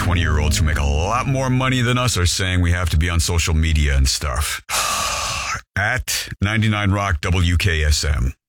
20-year-olds who make a lot more money than us are saying we have to be on social media and stuff. At 99 Rock WKSM.